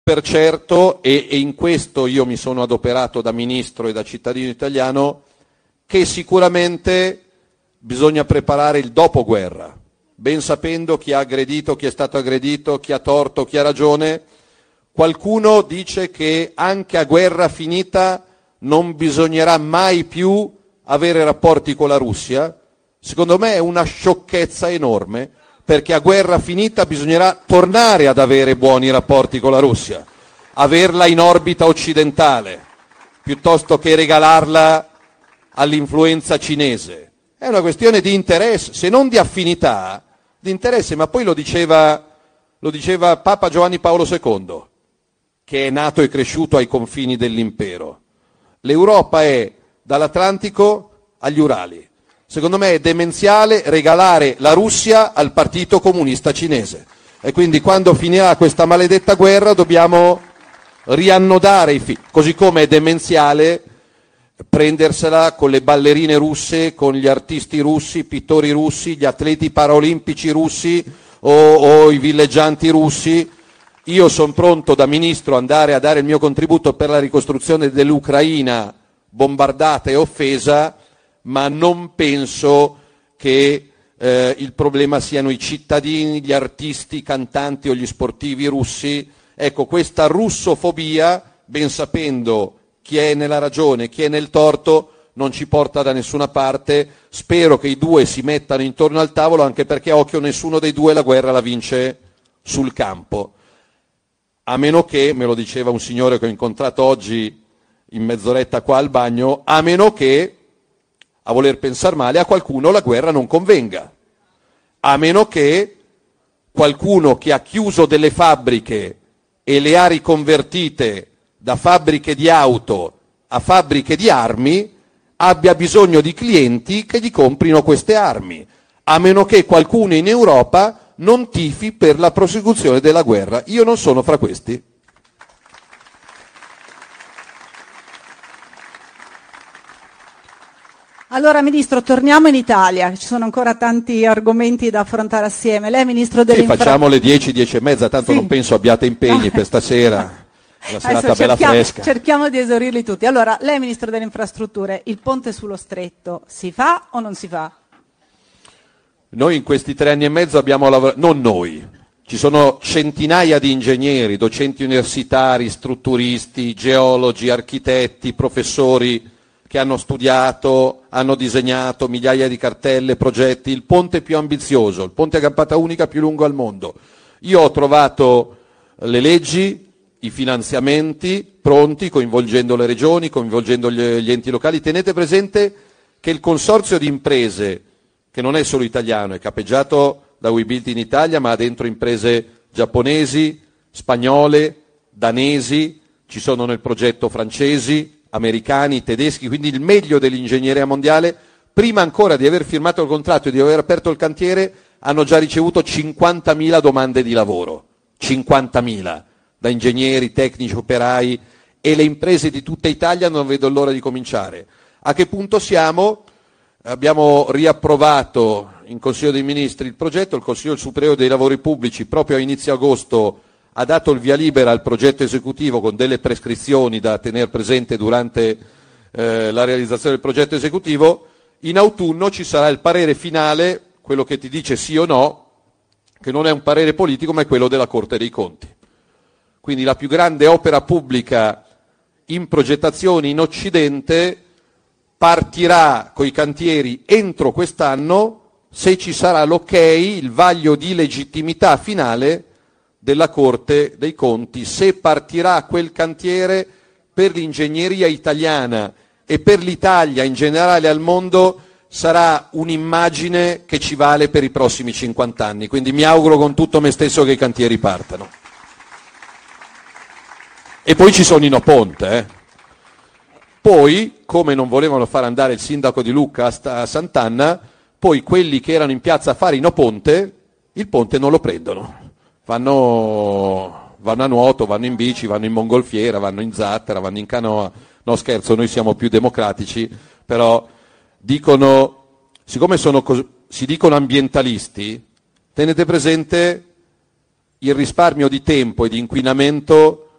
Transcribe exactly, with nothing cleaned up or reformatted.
per certo, e, e in questo io mi sono adoperato da ministro e da cittadino italiano, che sicuramente bisogna preparare il dopoguerra, ben sapendo chi ha aggredito, chi è stato aggredito, chi ha torto, chi ha ragione. Qualcuno dice che anche a guerra finita non bisognerà mai più avere rapporti con la Russia. Secondo me è una sciocchezza enorme, perché a guerra finita bisognerà tornare ad avere buoni rapporti con la Russia, averla in orbita occidentale, piuttosto che regalarla all'influenza cinese. È una questione di interesse, se non di affinità, di interesse, ma poi lo diceva, lo diceva Papa Giovanni Paolo secondo, che è nato e cresciuto ai confini dell'impero. L'Europa è dall'Atlantico agli Urali. Secondo me è demenziale regalare la Russia al Partito Comunista Cinese. E quindi quando finirà questa maledetta guerra dobbiamo riannodare i fili. Così come è demenziale prendersela con le ballerine russe, con gli artisti russi, i pittori russi, gli atleti paraolimpici russi o, o i villeggianti russi. Io sono pronto da ministro ad andare a dare il mio contributo per la ricostruzione dell'Ucraina bombardata e offesa, ma non penso che eh, il problema siano i cittadini, gli artisti, i cantanti o gli sportivi russi. Ecco, questa russofobia, ben sapendo chi è nella ragione, chi è nel torto, non ci porta da nessuna parte. Spero che i due si mettano intorno al tavolo, anche perché, occhio, nessuno dei due la guerra la vince sul campo. A meno che, me lo diceva un signore che ho incontrato oggi in mezz'oretta qua al bagno, a meno che, a voler pensare male, a qualcuno la guerra non convenga. A meno che qualcuno che ha chiuso delle fabbriche e le ha riconvertite da fabbriche di auto a fabbriche di armi abbia bisogno di clienti che gli comprino queste armi. A meno che qualcuno in Europa non tifi per la prosecuzione della guerra. Io non sono fra questi. Allora, Ministro, torniamo in Italia, ci sono ancora tanti argomenti da affrontare assieme. Lei è Ministro dell'Infra... Sì, facciamo le dieci, dieci e mezza, tanto sì. Non penso abbiate impegni per stasera, la serata bella cerchiamo, fresca. Cerchiamo di esaurirli tutti. Allora, lei è Ministro delle Infrastrutture, il ponte sullo Stretto si fa o non si fa? Noi in questi tre anni e mezzo abbiamo lavorato, non noi, ci sono centinaia di ingegneri, docenti universitari, strutturisti, geologi, architetti, professori, che hanno studiato, hanno disegnato migliaia di cartelle, progetti, il ponte più ambizioso, il ponte a gambata unica più lungo al mondo. Io ho trovato le leggi, i finanziamenti pronti, coinvolgendo le regioni, coinvolgendo gli, gli enti locali. Tenete presente che il consorzio di imprese, che non è solo italiano, è capeggiato da WeBuild in Italia, ma ha dentro imprese giapponesi, spagnole, danesi, ci sono nel progetto francesi, americani, tedeschi, quindi il meglio dell'ingegneria mondiale. Prima ancora di aver firmato il contratto e di aver aperto il cantiere, hanno già ricevuto cinquantamila domande di lavoro, cinquantamila, da ingegneri, tecnici, operai, e le imprese di tutta Italia non vedono l'ora di cominciare. A che punto siamo? Abbiamo riapprovato in Consiglio dei Ministri il progetto, il Consiglio Superiore dei Lavori Pubblici proprio a inizio agosto ha dato il via libera al progetto esecutivo con delle prescrizioni da tener presente durante eh, la realizzazione del progetto esecutivo. In autunno ci sarà il parere finale, quello che ti dice sì o no, che non è un parere politico ma è quello della Corte dei Conti. Quindi la più grande opera pubblica in progettazione in Occidente partirà coi cantieri entro quest'anno se ci sarà l'ok, il vaglio di legittimità finale della Corte dei Conti. Se partirà quel cantiere, per l'ingegneria italiana e per l'Italia in generale al mondo sarà un'immagine che ci vale per i prossimi cinquanta anni. Quindi mi auguro con tutto me stesso che i cantieri partano. E poi ci sono i no ponte. Eh. Poi, come non volevano far andare il sindaco di Lucca a, sta, a Sant'Anna, poi quelli che erano in piazza a fare i no ponte, il ponte non lo prendono. Vanno, vanno a nuoto, vanno in bici, vanno in mongolfiera, vanno in zattera, vanno in canoa. No scherzo, noi siamo più democratici, però dicono, siccome sono cos- si dicono ambientalisti, tenete presente il risparmio di tempo e di inquinamento